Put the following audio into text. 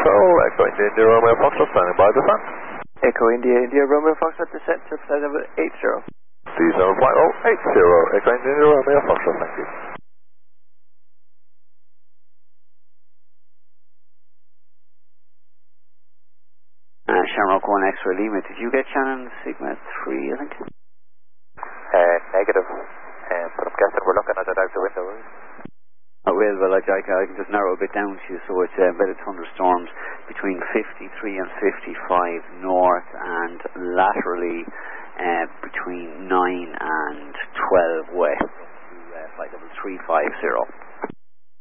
control, Echo India Romeo Foxtrot standing by descent. Echo India Romeo Foxtrot descent to flight level 80. Descent flight level 80, Echo India Romeo Foxtrot, thank you. Shamrock 1 X-ray Lima, did you get Shannon Sigma 3, I think? Negative, but I'm guessing we're looking at it out the window. Oh, well, I can just narrow a bit down to you, so it's embedded thunderstorms between 53 and 55 north and laterally between 9 and 12 west to flight level 350.